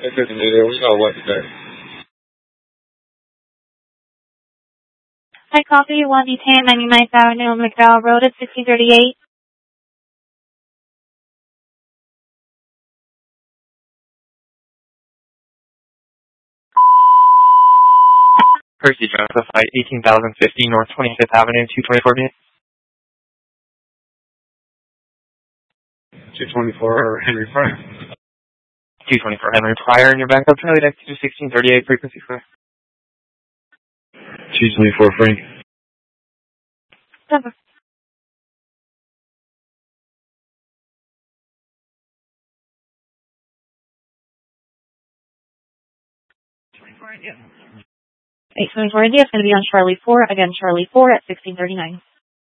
We got what today? Hi, copy 1D10, 99th Avenue, McDowell Road at 1638. Percy Joseph, Flight 18,050 North 25th Avenue, 224B. 224 Henry Pryor. 224 Henry Pryor in your backup, Charlie Deck 1638, frequency square. 224 Frank. Number. Yeah. 824 India is going to be on Charlie 4. Again, Charlie 4 at 1639.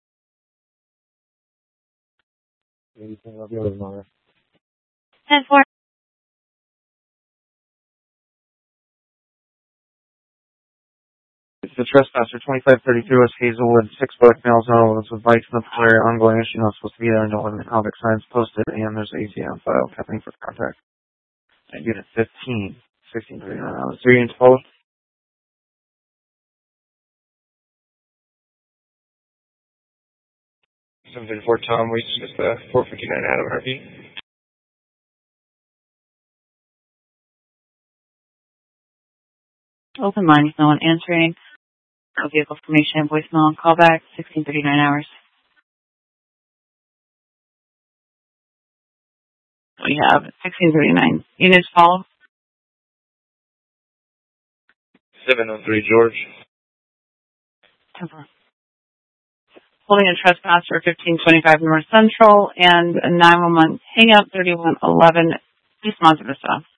Anything of yours, Mara? 10-4. It's the trespasser, 2532 West Hazelwood, 6 black males, no with bikes in the area, ongoing issue, not supposed to be there, no one in the convict signs posted, and there's ATM file pending for contact. At unit 15, 1639 hours. 3 and 12. 734 Tom, we just 459 Adam RP. Open line with no one answering. No vehicle formation, voicemail and callback, 1639 hours. We have 1639. Units follow. 703 George. 10-4. Holding a trespasser, 1525 North Central, and 911 hang up 3111 East Monte Vista.